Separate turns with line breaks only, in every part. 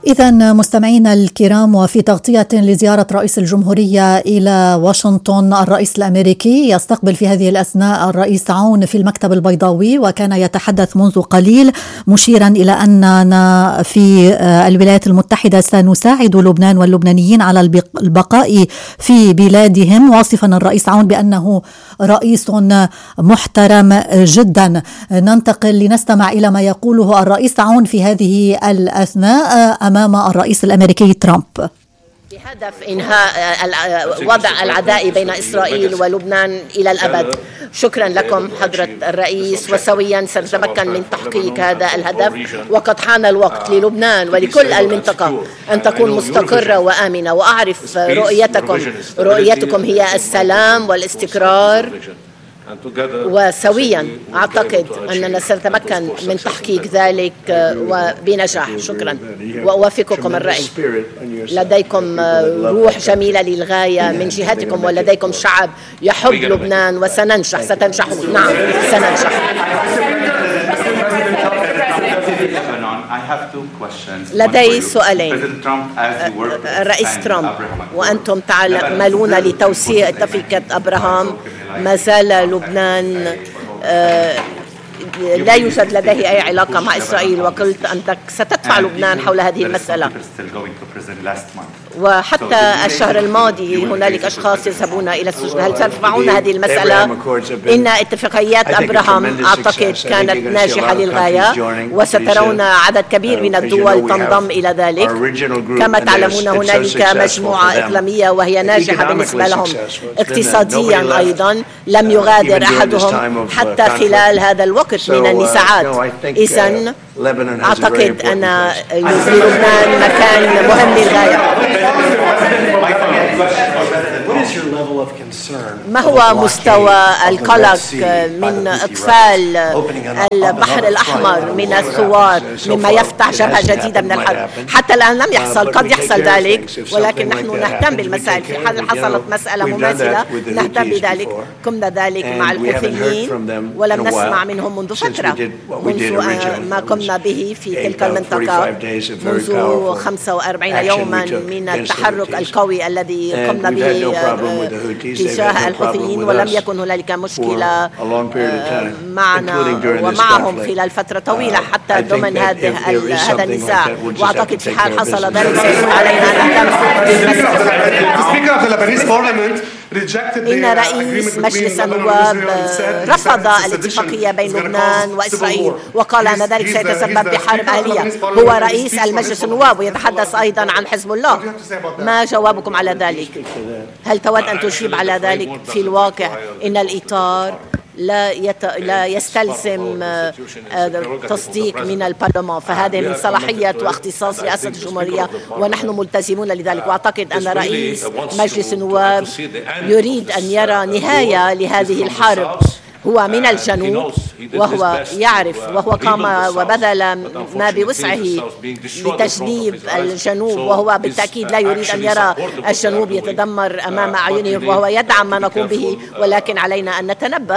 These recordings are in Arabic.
إذا مستمعينا الكرام، وفي تغطية لزيارة رئيس الجمهورية إلى واشنطن، الرئيس الأمريكي يستقبل في هذه الأثناء الرئيس عون في المكتب البيضاوي، وكان يتحدث منذ قليل مشيرا إلى أننا في الولايات المتحدة سنساعد لبنان واللبنانيين على البقاء في بلادهم، واصفا الرئيس عون بأنه رئيس محترم جدا. ننتقل لنستمع إلى ما يقوله الرئيس عون في هذه الأثناء أمام الرئيس الأمريكي ترامب
بهدف إنهاء وضع العداء بين إسرائيل ولبنان إلى الأبد. شكرا لكم حضرة الرئيس، وسويا سنتمكن من تحقيق هذا الهدف، وقد حان الوقت للبنان ولكل المنطقة أن تكون مستقرة وآمنة. وأعرف رؤيتكم هي السلام والاستقرار، وسويا أعتقد أننا سنتمكن من تحقيق ذلك وبنجاح. شكرا، وأوافقكم الرأي. لديكم روح جميلة للغاية من جهتكم، ولديكم شعب يحب لبنان، وسننجح. ستنجحون. نعم، سننجح. لدي سؤالين. الرئيس ترامب، وأنتم تعملون لتوسيع اتفاقية أبراهام، ما زال لبنان لا يوجد لديه أي علاقة مع إسرائيل، وقلت أنك ستدفع لبنان حول هذه المسألة. وحتى الشهر الماضي هنالك أشخاص يذهبون إلى السجن. هل تدفعون هذه المسألة؟ إن اتفاقيات أبراهام أعتقد كانت ناجحة للغاية، وسترون عدد كبير من الدول تنضم إلى ذلك. كما تعلمون هنالك مجموعة إقليمية وهي ناجحة بالنسبة لهم اقتصاديا أيضا، لم يغادر أحدهم حتى خلال هذا الوقت من النزاعات. إذن أعتقد أن لبنان مكان مهم للغاية. ما هو مستوى القلق من إقفال البحر الأحمر من الثوار مما يفتح جبهة جديدة من الحرب؟ حتى الآن لم يحصل، قد يحصل ذلك، ولكن نحن نهتم بالمسائل. في حال حصلت مسألة مماثلة نهتم بذلك. قمنا ذلك مع الحوثيين ولم نسمع منهم منذ فترة، منذ ما قمنا به في تلك المنطقة منذ 45 يوما من التحرك القوي الذي قمنا به تجاه الحوثيين، ولم يكن هنالك مشكلة معنا ومعهم خلال فترة طويلة حتى ضمن هذا النزاع. وأعتقد في حال حصل ذلك سيكون علينا أن إن رئيس مجلس النواب رفض الاتفاقية بين لبنان وإسرائيل، وقال أن ذلك سيتسبب بحرب أهلية. هو رئيس المجلس النواب ويتحدث أيضا عن حزب الله. ما جوابكم على ذلك؟ هل تود أن تجيب على ذلك؟ في الواقع إن الإطار لا يستلزم تصديق من البرلمان، فهذه من صلاحية واختصاص رئاسة الجمهورية، ونحن ملتزمون لذلك. وأعتقد أن رئيس مجلس النواب يريد أن يرى نهاية لهذه الحرب. هو من الجنوب، وهو يعرف، وهو قام وبذل ما بوسعه لتجنيب الجنوب، وهو بالتأكيد لا يريد أن يرى الجنوب يتدمر أمام أعينه، وهو يدعم ما نقوم به، ولكن علينا أن نتنبه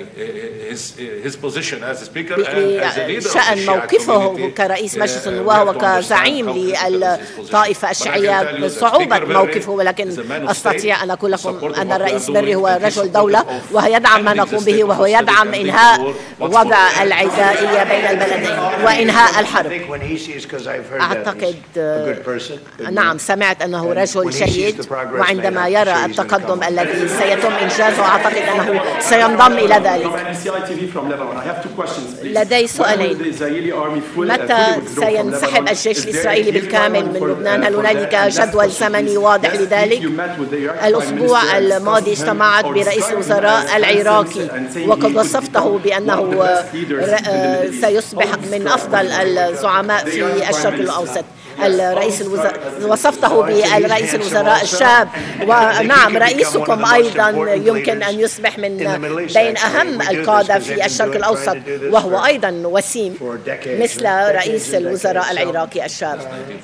بشأن موقفه كرئيس مجلس النواب وكزعيم للطائفة الشيعية بصعوبة موقفه. ولكن أستطيع أن أقول لكم أن الرئيس بري هو رجل دولة، وهو يدعم ما نقوم به، وهو يدعم إنهاء وضع العدائية بين البلدين وإنهاء الحرب. أعتقد نعم، سمعت أنه رجل جيد، وعندما يرى التقدم الذي سيتم إنجازه أعتقد أنه سينضم إلى ذلك. لدي سؤالين. متى سينسحب الجيش الإسرائيلي بالكامل من لبنان؟ هل هنالك جدول زمني واضح لذلك؟ الأسبوع الماضي اجتمعت برئيس الوزراء العراقي، وقد وصفته بأنه سيصبح من أفضل الزعماء في الشرق الأوسط. وصفته بالرئيس الوزراء الشاب، ونعم رئيسكم أيضا يمكن أن يصبح من بين أهم القادة في الشرق الأوسط، وهو أيضا وسيم مثل رئيس الوزراء العراقي الشاب.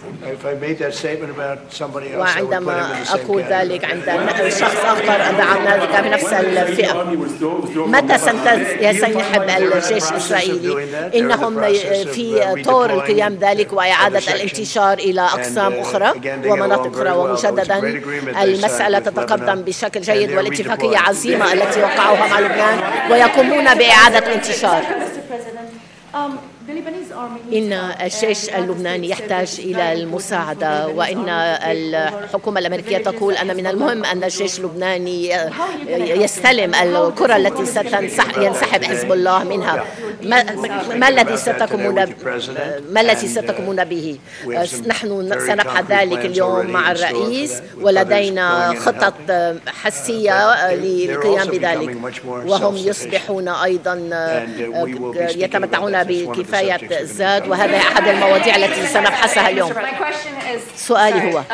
وعندما أقول ذلك عند شخص آخر أدعم ذلك بنفس الفئة. متى سينحب الجيش الإسرائيلي؟ إنهم في طور القيام ذلك وإعادة الانتشار انتشار إلى أقسام أخرى ومناطق أخرى. ومجددا المسألة تتقدم بشكل جيد، والاتفاقية عظيمة التي وقعوها مع لبنان ويقومون بإعادة الانتشار. إن الجيش اللبناني يحتاج إلى المساعدة، وإن الحكومة الأمريكية تقول أن من المهم أن الجيش اللبناني يستلم الكرة التي ينسحب حزب الله منها. ما الذي ستقومون به؟ نحن سنبحث ذلك اليوم مع الرئيس، ولدينا خطط حسية للقيام بذلك، وهم يصبحون أيضا يتمتعون بكفاية الزاد، وهذا أحد المواضيع التي سنبحثها اليوم. سؤالي هو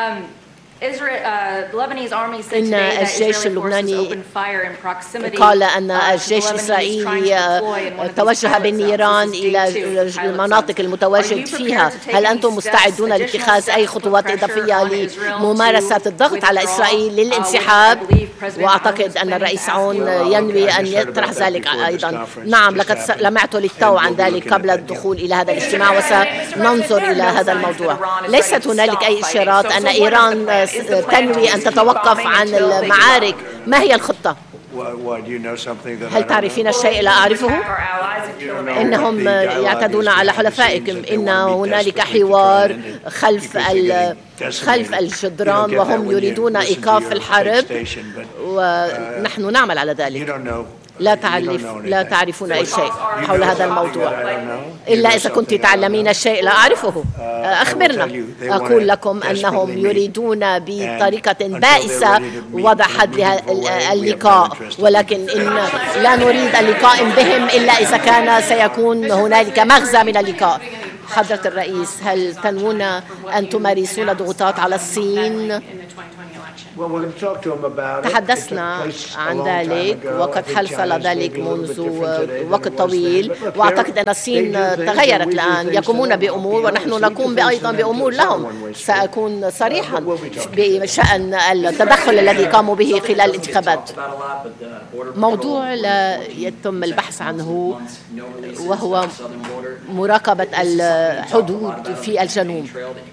إن الجيش اللبناني قال أن الجيش الإسرائيلي توجه بالنيران إلى المناطق المتواجد فيها. هل أنتم مستعدون لاتخاذ أي خطوات إضافية لممارسة الضغط على إسرائيل للانسحاب؟ وأعتقد أن الرئيس عون ينوي أن يطرح ذلك أيضا. نعم، لقد لمعت للتو عن ذلك قبل الدخول إلى هذا الاجتماع، وسننظر إلى هذا الموضوع. ليست هنالك أي إشارات أن إيران تنوي أن تتوقف عن المعارك. ما هي الخطة؟ هل تعرفين الشيء لا أعرفه؟ إنهم يعتدون على حلفائكم. إن هنالك حوار خلف الجدران، وهم يريدون إيقاف الحرب، ونحن نعمل على ذلك. لا تعرفون أي شيء حول هذا الموضوع، إلا إذا كنت تعلمين الشيء لا أعرفه أخبرنا. أقول لكم أنهم يريدون بطريقة بائسة وضع حد اللقاء، ولكن إن لا نريد اللقاء بهم إلا إذا كان سيكون هنالك مغزى من اللقاء. حضرة الرئيس، هل تنوون أن تمارسون ضغوطات على الصين؟ تحدثنا عن ذلك، وقد حصل ذلك منذ وقت طويل، وأعتقد أن الصين تغيرت الآن، يقومون بأمور ونحن نقوم أيضا بأمور لهم. سأكون صريحا بشأن التدخل الذي قاموا به خلال الانتخابات. موضوع لا يتم البحث عنه، وهو مراقبة الحدود في الجنوب.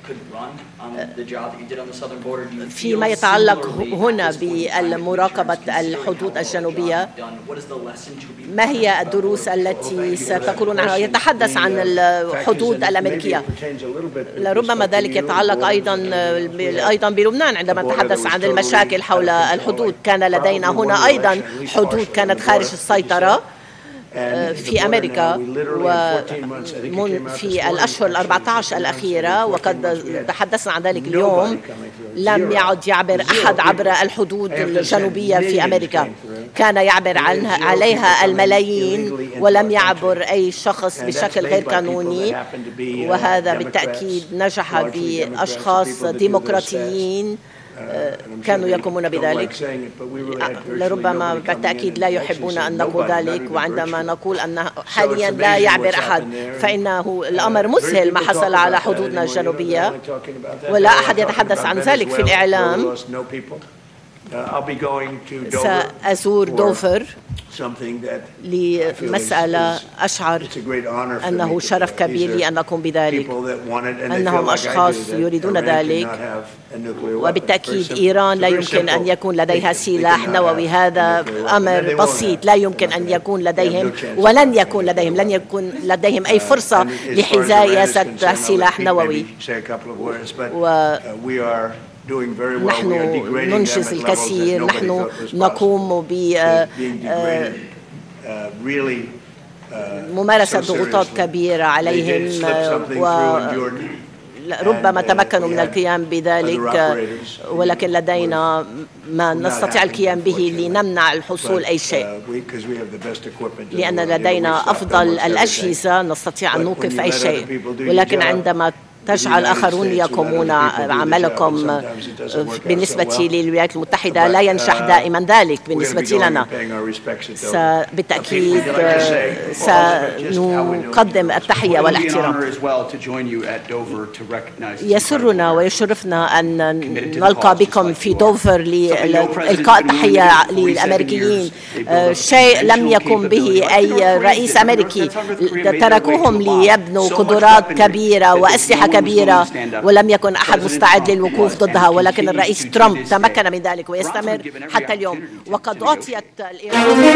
فيما يتعلق هنا بمراقبة الحدود الجنوبية، ما هي الدروس التي ستقولون عنها؟ يتحدث عن الحدود الأمريكية، ربما ذلك يتعلق أيضا بلبنان. عندما نتحدث عن المشاكل حول الحدود، كان لدينا هنا أيضا حدود كانت خارج السيطرة في أمريكا في الأشهر 14 الأخيرة، وقد تحدثنا عن ذلك اليوم. لم يعد يعبر أحد عبر الحدود الجنوبية في أمريكا، كان يعبر عليها الملايين، ولم يعبر أي شخص بشكل غير قانوني، وهذا بالتأكيد نجح بأشخاص ديمقراطيين كانوا يقومون بذلك. لربما بالتأكيد لا يحبون أن نقول ذلك، وعندما نقول أن حاليا لا يعبر أحد، فإنه الأمر مسهل ما حصل على حدودنا الجنوبية، ولا أحد يتحدث عن ذلك في الإعلام. سأزور دوفر لمسألة أشعر أنه شرف كبير لي أن أقوم بذلك، أنهم أشخاص يريدون ذلك، وبالتأكيد إيران لا يمكن أن يكون لديها سلاح نووي. هذا أمر بسيط، لا يمكن أن يكون لديهم ولن يكون لديهم أي فرصة لحزاية سلاح نووي. نحن ننجز الكثير، نحن نقوم بممارسة ضغوطات كبيرة عليهم، وربما تمكنوا من القيام بذلك، ولكن لدينا ما نستطيع القيام به لنمنع الحصول أي شيء، لأن لدينا أفضل الأجهزة نستطيع أن نوقف أي شيء. ولكن عندما تجعل آخرون يقومون عملكم بالنسبة للولايات المتحدة لا ينجح دائما ذلك بالنسبة لنا. بالتأكيد سنقدم التحية والاحترام. يسرنا ويشرفنا أن نلقى بكم في دوفر لإلقاء التحية للأمريكيين، شيء لم يقم به أي رئيس أمريكي. تركوهم ليبنوا قدرات كبيرة وأسلحة كبيرة ولم يكن أحد مستعد للوقوف ضدها، ولكن الرئيس ترامب تمكن من ذلك ويستمر حتى اليوم. وقد أعطيت